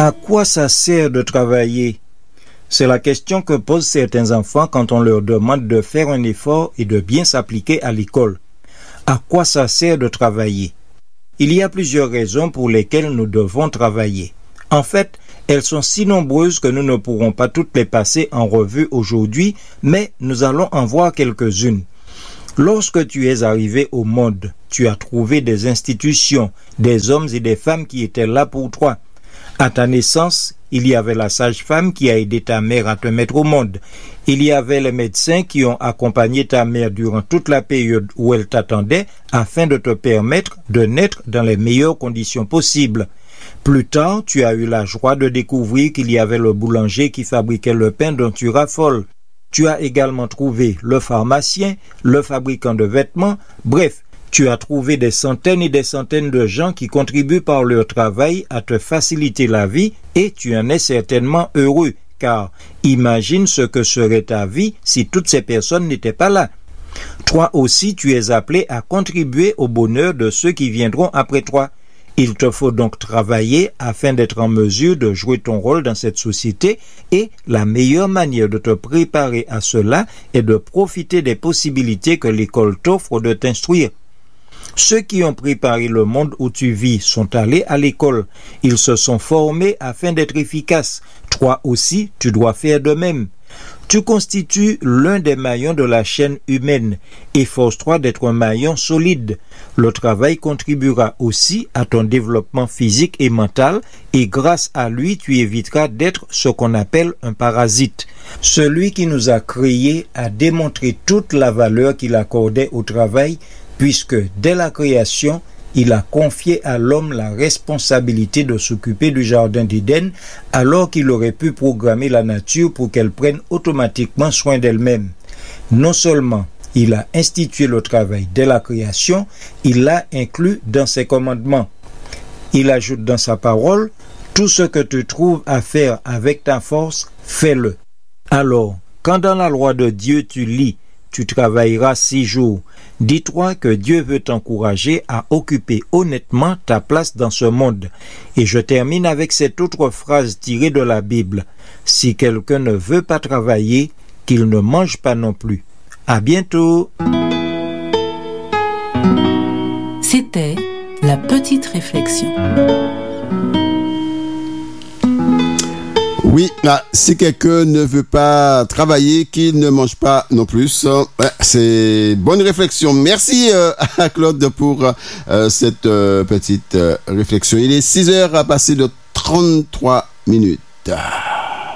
À quoi ça sert de travailler? C'est la question que posent certains enfants quand on leur demande de faire un effort et de bien s'appliquer à l'école. À quoi ça sert de travailler? Il y a plusieurs raisons pour lesquelles nous devons travailler. En fait, elles sont si nombreuses que nous ne pourrons pas toutes les passer en revue aujourd'hui, mais nous allons en voir quelques-unes. Lorsque tu es arrivé au monde, tu as trouvé des institutions, des hommes et des femmes qui étaient là pour toi. À ta naissance, il y avait la sage-femme qui a aidé ta mère à te mettre au monde. Il y avait les médecins qui ont accompagné ta mère durant toute la période où elle t'attendait afin de te permettre de naître dans les meilleures conditions possibles. Plus tard, tu as eu la joie de découvrir qu'il y avait le boulanger qui fabriquait le pain dont tu raffoles. Tu as également trouvé le pharmacien, le fabricant de vêtements, bref, tu as trouvé des centaines et des centaines de gens qui contribuent par leur travail à te faciliter la vie et tu en es certainement heureux, car imagine ce que serait ta vie si toutes ces personnes n'étaient pas là. Toi aussi, tu es appelé à contribuer au bonheur de ceux qui viendront après toi. Il te faut donc travailler afin d'être en mesure de jouer ton rôle dans cette société et la meilleure manière de te préparer à cela est de profiter des possibilités que l'école t'offre de t'instruire. Ceux qui ont préparé le monde où tu vis sont allés à l'école. Ils se sont formés afin d'être efficaces. Toi aussi, tu dois faire de même. Tu constitues l'un des maillons de la chaîne humaine. Efforce-toi d'être un maillon solide. Le travail contribuera aussi à ton développement physique et mental et grâce à lui, tu éviteras d'être ce qu'on appelle un parasite. Celui qui nous a créés a démontré toute la valeur qu'il accordait au travail puisque dès la création, il a confié à l'homme la responsabilité de s'occuper du jardin d'Éden alors qu'il aurait pu programmer la nature pour qu'elle prenne automatiquement soin d'elle-même. Non seulement il a institué le travail dès la création, il l'a inclus dans ses commandements. Il ajoute dans sa parole, tout ce que tu trouves à faire avec ta force, fais-le. Alors, quand dans la loi de Dieu tu lis, tu travailleras 6 jours. Dis-toi que Dieu veut t'encourager à occuper honnêtement ta place dans ce monde. Et je termine avec cette autre phrase tirée de la Bible. Si quelqu'un ne veut pas travailler, qu'il ne mange pas non plus. À bientôt. C'était la petite réflexion. Oui, si quelqu'un ne veut pas travailler, qu'il ne mange pas non plus. C'est bonne réflexion. Merci à Claude pour cette petite réflexion. Il est 6h à passer de 33 minutes.